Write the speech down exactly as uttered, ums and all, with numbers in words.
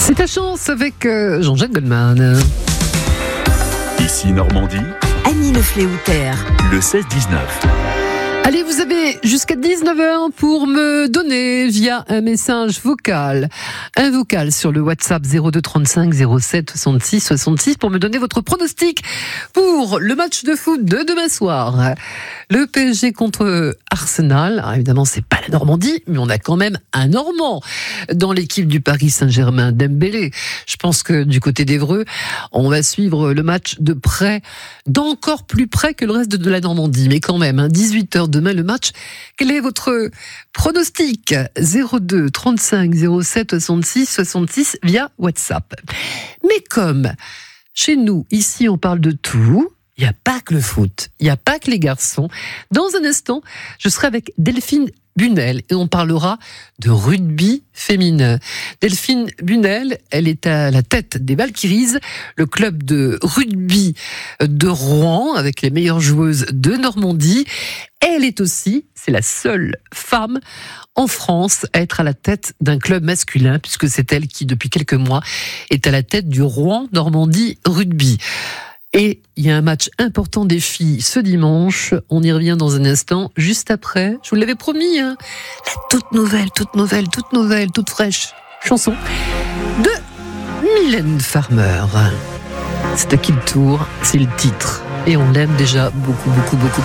C'est ta chance avec euh, Jean-Jacques Goldman. Ici Normandie, Annie Le Fléoutère, le seize dix-neuf. Allez, vous avez jusqu'à dix-neuf heures pour me donner via un message vocal, un vocal sur le WhatsApp zéro deux trente-cinq zéro sept soixante-six soixante-six pour me donner votre pronostic pour le match de foot de demain soir. Le P S G contre Arsenal. Alors évidemment, c'est pas la Normandie, mais on a quand même un Normand dans l'équipe du Paris Saint-Germain, Dembélé. Je pense que du côté d'Évreux, on va suivre le match de près, d'encore plus près que le reste de la Normandie. Mais quand même, hein, dix-huit heures demain le match. Quel est votre pronostic? zéro deux trente-cinq zéro sept soixante-six soixante-six via WhatsApp. Mais comme chez nous, ici, on parle de tout, il n'y a pas que le foot, il n'y a pas que les garçons. Dans un instant, je serai avec Delphine Bunel et on parlera de rugby féminin. Delphine Bunel, elle est à la tête des Valkyries, le club de rugby de Rouen avec les meilleures joueuses de Normandie. Elle est aussi, c'est la seule femme en France à être à la tête d'un club masculin, puisque c'est elle qui, depuis quelques mois, est à la tête du Rouen Normandie Rugby. Et il y a un match important des filles ce dimanche. On y revient dans un instant, juste après. Je vous l'avais promis, hein, la toute nouvelle, toute nouvelle, toute nouvelle, toute fraîche chanson de Mylène Farmer. C'est à qui le tour? C'est le titre. Et on l'aime déjà beaucoup, beaucoup, beaucoup.